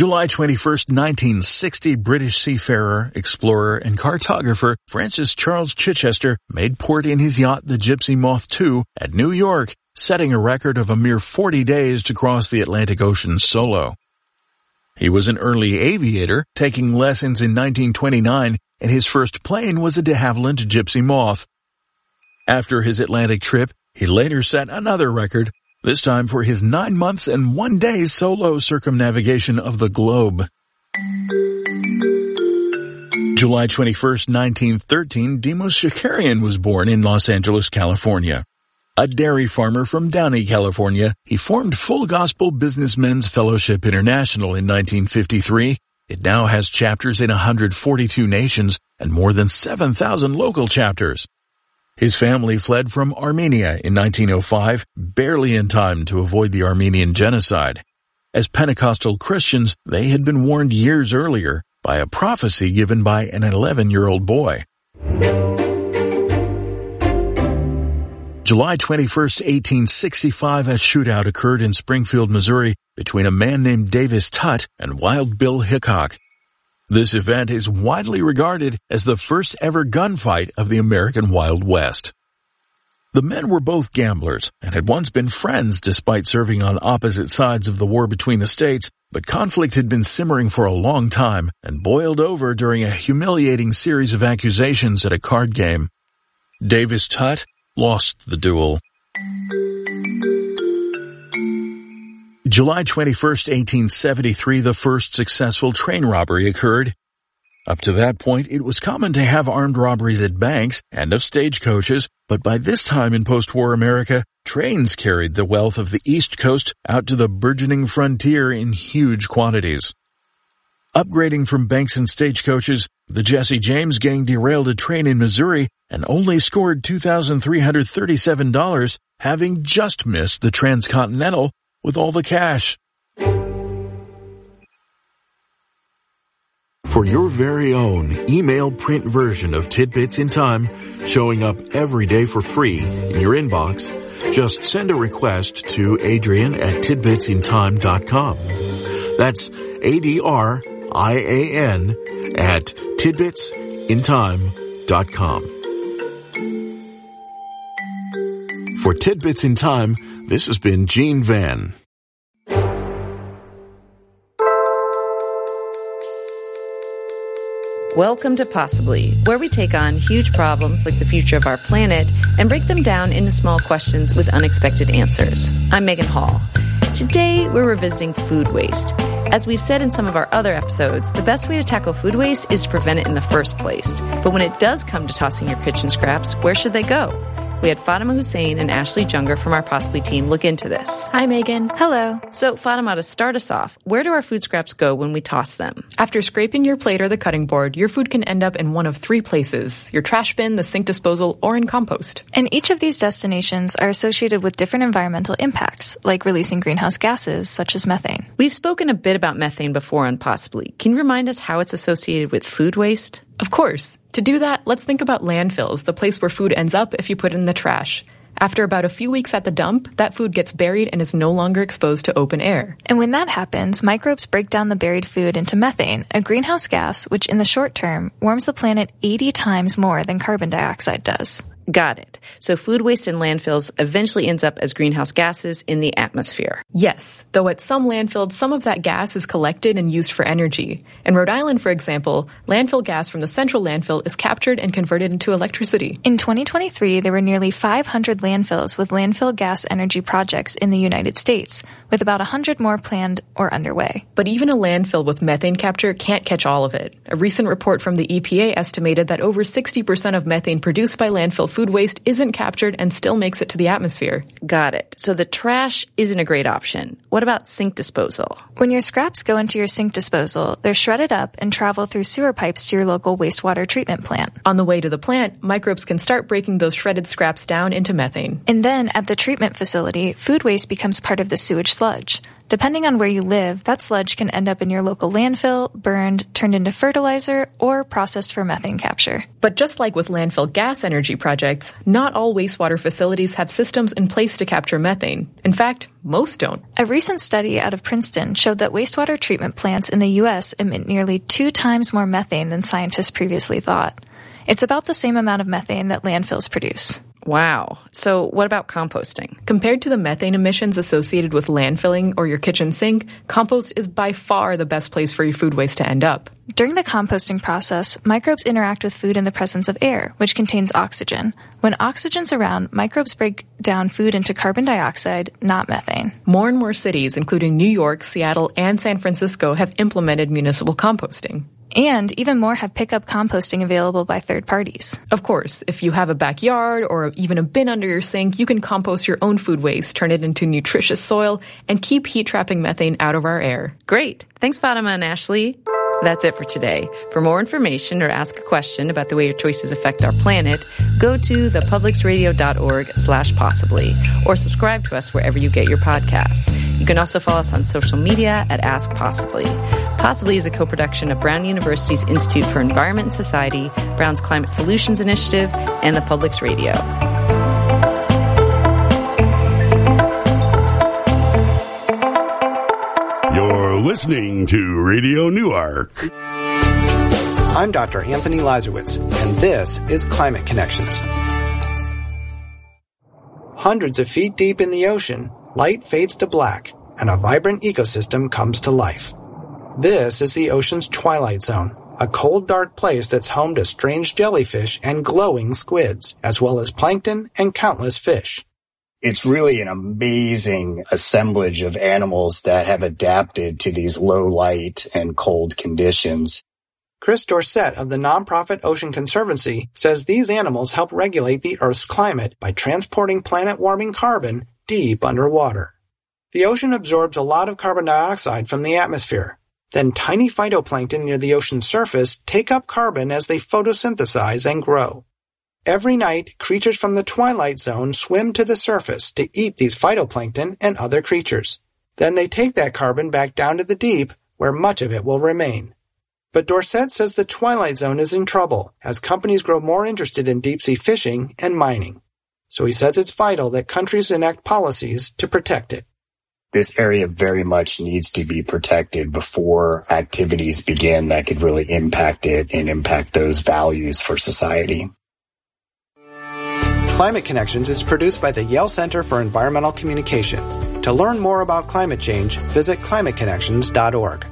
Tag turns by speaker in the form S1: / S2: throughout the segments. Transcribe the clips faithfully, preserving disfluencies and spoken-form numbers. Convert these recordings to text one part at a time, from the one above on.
S1: July twenty-first, nineteen sixty, British seafarer, explorer, and cartographer Francis Charles Chichester made port in his yacht, the Gypsy Moth two, at New York, setting a record of a mere forty days to cross the Atlantic Ocean solo. He was an early aviator, taking lessons in nineteen twenty-nine, and his first plane was a de Havilland Gypsy Moth. After his Atlantic trip, he later set another record, this time for his nine months and one day solo circumnavigation of the globe. July twenty-first, nineteen thirteen, Demos Shakarian was born in Los Angeles, California. A dairy farmer from Downey, California, he formed Full Gospel Businessmen's Fellowship International in nineteen fifty-three. It now has chapters in one hundred forty-two nations and more than seven thousand local chapters. His family fled from Armenia in nineteen oh five, barely in time to avoid the Armenian genocide. As Pentecostal Christians, they had been warned years earlier by a prophecy given by an eleven-year-old boy. July twenty-first, eighteen sixty-five, a shootout occurred in Springfield, Missouri, between a man named Davis Tutt and Wild Bill Hickok. This event is widely regarded as the first ever gunfight of the American Wild West. The men were both gamblers and had once been friends despite serving on opposite sides of the war between the states, but conflict had been simmering for a long time and boiled over during a humiliating series of accusations at a card game. Davis Tutt lost the duel. July twenty-first, eighteen seventy-three, the first successful train robbery occurred. Up to that point, it was common to have armed robberies at banks and of stagecoaches, but by this time in post-war America, trains carried the wealth of the East Coast out to the burgeoning frontier in huge quantities. Upgrading from banks and stagecoaches, the Jesse James gang derailed a train in Missouri and only scored two thousand three hundred thirty-seven dollars, having just missed the Transcontinental with all the cash. For your very own email print version of Tidbits in Time, showing up every day for free in your inbox, just send a request to Adrian at tidbits in time dot com. That's A D R I A N at tidbits in time dot com. For Tidbits in Time, this has been Gene Van.
S2: Welcome to Possibly, where we take on huge problems like the future of our planet and break them down into small questions with unexpected answers. I'm Megan Hall. Today, we're revisiting food waste. As we've said in some of our other episodes, the best way to tackle food waste is to prevent it in the first place. But when it does come to tossing your kitchen scraps, where should they go? We had Fatima Hussein and Ashley Junger from our Possibly team look into this.
S3: Hi, Megan. Hello.
S2: So, Fatima, to start us off, where do our food scraps go when we toss them?
S3: After scraping your plate or the cutting board, your food can end up in one of three places: your trash bin, the sink disposal, or in compost.
S4: And each of these destinations are associated with different environmental impacts, like releasing greenhouse gases, such as methane.
S2: We've spoken a bit about methane before on Possibly. Can you remind us how it's associated with food waste?
S3: Of course. To do that, let's think about landfills, the place where food ends up if you put it in the trash. After about a few weeks at the dump, that food gets buried and is no longer exposed to open air.
S4: And when that happens, microbes break down the buried food into methane, a greenhouse gas which in the short term warms the planet eighty times more than carbon dioxide does.
S2: Got it. So food waste in landfills eventually ends up as greenhouse gases in the atmosphere.
S3: Yes, though at some landfills, some of that gas is collected and used for energy. In Rhode Island, for example, landfill gas from the central landfill is captured and converted into electricity.
S4: In twenty twenty-three, there were nearly five hundred landfills with landfill gas energy projects in the United States, with about one hundred more planned or underway.
S3: But even a landfill with methane capture can't catch all of it. A recent report from the E P A estimated that over sixty percent of methane produced by landfill food waste isn't captured and still makes it to the atmosphere.
S2: Got it. So the trash isn't a great option. What about sink disposal?
S4: When your scraps go into your sink disposal, they're shredded up and travel through sewer pipes to your local wastewater treatment plant.
S3: On the way to the plant, microbes can start breaking those shredded scraps down into methane.
S4: And then, at the treatment facility, food waste becomes part of the sewage sludge. Depending on where you live, that sludge can end up in your local landfill, burned, turned into fertilizer, or processed for methane capture.
S3: But just like with landfill gas energy projects, not all wastewater facilities have systems in place to capture methane. In fact, most don't.
S4: A recent study out of Princeton showed that wastewater treatment plants in the U S emit nearly two times more methane than scientists previously thought. It's about the same amount of methane that landfills produce.
S2: Wow. So what about composting?
S3: Compared to the methane emissions associated with landfilling or your kitchen sink, compost is by far the best place for your food waste to end up.
S4: During the composting process, microbes interact with food in the presence of air, which contains oxygen. When oxygen's around, microbes break down food into carbon dioxide, not methane.
S3: More and more cities, including New York, Seattle, and San Francisco, have implemented municipal composting.
S4: And even more have pickup composting available by third parties.
S3: Of course, if you have a backyard or even a bin under your sink, you can compost your own food waste, turn it into nutritious soil, and keep heat-trapping methane out of our air.
S2: Great. Thanks, Fatima and Ashley. That's it for today. For more information or ask a question about the way your choices affect our planet, go to thepublicsradio.org slash possibly or subscribe to us wherever you get your podcasts. You can also follow us on social media at Ask Possibly. Possibly is a co-production of Brown University's Institute for Environment and Society, Brown's Climate Solutions Initiative, and the Public's Radio.
S5: You're listening to Radio Newark.
S6: I'm Doctor Anthony Lazarowitz, and this is Climate Connections. Hundreds of feet deep in the ocean, light fades to black, and a vibrant ecosystem comes to life. This is the ocean's twilight zone, a cold, dark place that's home to strange jellyfish and glowing squids, as well as plankton and countless fish.
S7: It's really an amazing assemblage of animals that have adapted to these low light and cold conditions.
S6: Chris Dorset of the nonprofit Ocean Conservancy says these animals help regulate the Earth's climate by transporting planet-warming carbon deep underwater. The ocean absorbs a lot of carbon dioxide from the atmosphere. Then tiny phytoplankton near the ocean's surface take up carbon as they photosynthesize and grow. Every night, creatures from the twilight zone swim to the surface to eat these phytoplankton and other creatures. Then they take that carbon back down to the deep, where much of it will remain. But Dorset says the twilight zone is in trouble as companies grow more interested in deep-sea fishing and mining. So he says it's vital that countries enact policies to protect it.
S7: This area very much needs to be protected before activities begin that could really impact it and impact those values for society.
S6: Climate Connections is produced by the Yale Center for Environmental Communication. To learn more about climate change, visit climate connections dot org.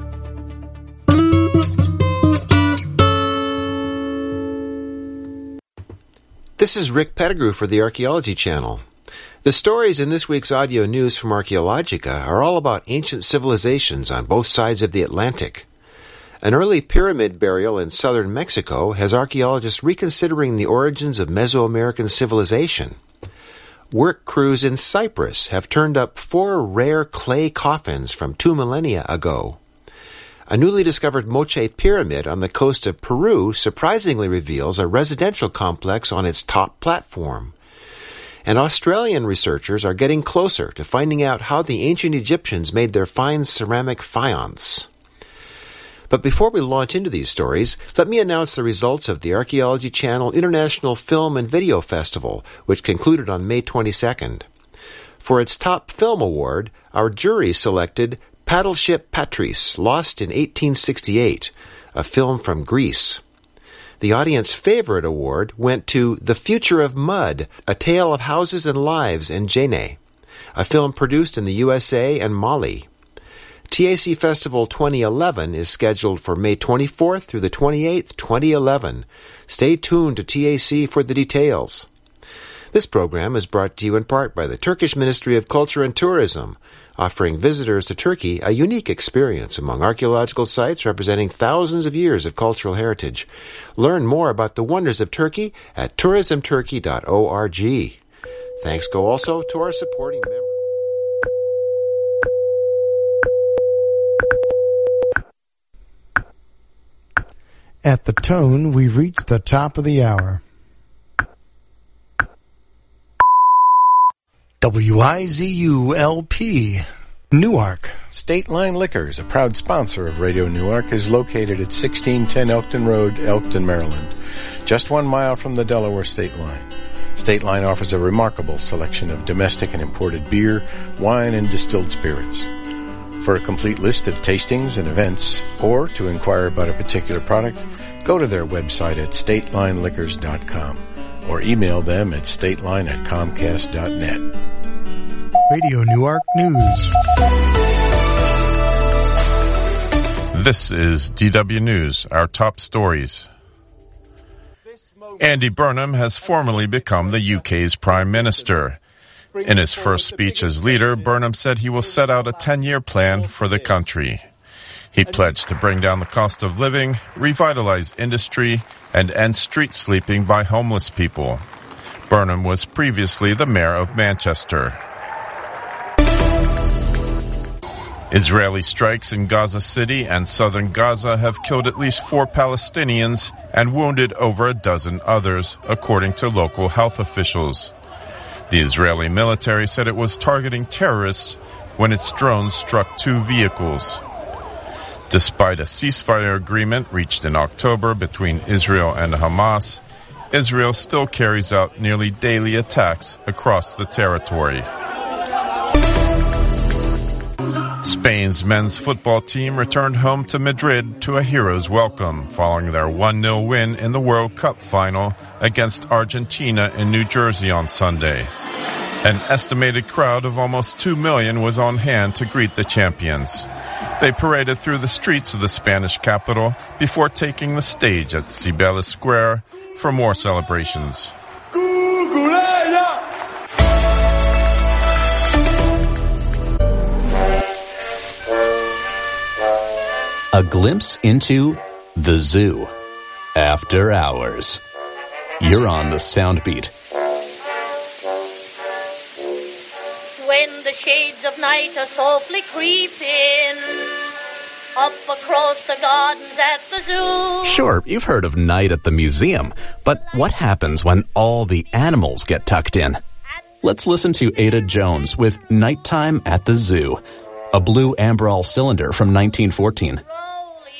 S8: This is Rick Pettigrew for the Archaeology Channel. The stories in this week's audio news from Archaeologica are all about ancient civilizations on both sides of the Atlantic. An early pyramid burial in southern Mexico has archaeologists reconsidering the origins of Mesoamerican civilization. Work crews in Cyprus have turned up four rare clay coffins from two millennia ago. A newly discovered Moche pyramid on the coast of Peru surprisingly reveals a residential complex on its top platform. And Australian researchers are getting closer to finding out how the ancient Egyptians made their fine ceramic faience. But before we launch into these stories, let me announce the results of the Archaeology Channel International Film and Video Festival, which concluded on May twenty-second. For its top film award, our jury selected Paddleship Patrice, Lost in eighteen sixty-eight, a film from Greece. The audience favorite award went to The Future of Mud, A Tale of Houses and Lives in Djenné, a film produced in the U S A and Mali. T A C Festival twenty eleven is scheduled for May twenty-fourth through the twenty-eighth, twenty eleven. Stay tuned to T A C for the details. This program is brought to you in part by the Turkish Ministry of Culture and Tourism, offering visitors to Turkey a unique experience among archaeological sites representing thousands of years of cultural heritage. Learn more about the wonders of Turkey at tourism turkey dot org. Thanks go also to our supporting members.
S9: At the tone, we've reached the top of the hour. W I Z U L P, Newark.
S10: State Line Liquors, a proud sponsor of Radio Newark, is located at sixteen ten Elkton Road, Elkton, Maryland, just one mile from the Delaware State Line. State Line offers a remarkable selection of domestic and imported beer, wine, and distilled spirits. For a complete list of tastings and events, or to inquire about a particular product, go to their website at state line liquors dot com or email them at stateline at comcast dot net.
S9: Radio Newark News.
S11: This is D W News, our top stories. Andy Burnham has formally become the U K's Prime Minister. In his first speech as leader, Burnham said he will set out a ten-year plan for the country. He pledged to bring down the cost of living, revitalize industry, and end street sleeping by homeless people. Burnham was previously the mayor of Manchester. Israeli strikes in Gaza City and southern Gaza have killed at least four Palestinians and wounded over a dozen others, according to local health officials. The Israeli military said it was targeting terrorists when its drones struck two vehicles. Despite a ceasefire agreement reached in October between Israel and Hamas, Israel still carries out nearly daily attacks across the territory. Spain's men's football team returned home to Madrid to a hero's welcome following their one nil win in the World Cup final against Argentina in New Jersey on Sunday. An estimated crowd of almost two million was on hand to greet the champions. They paraded through the streets of the Spanish capital before taking the stage at Cibeles Square for more celebrations.
S12: A glimpse into the zoo. After hours. You're on the sound beat.
S13: When the shades of night are softly creeping up across the gardens at the zoo.
S12: Sure, you've heard of night at the museum, but what happens when all the animals get tucked in? Let's listen to Ada Jones with Nighttime at the Zoo, a blue Amberol cylinder from nineteen fourteen.